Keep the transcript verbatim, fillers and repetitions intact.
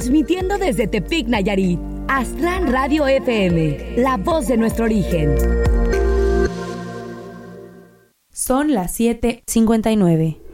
Transmitiendo desde Tepic, Nayarit. Astran Radio F M, la voz de nuestro origen. Son las siete cincuenta y nueve.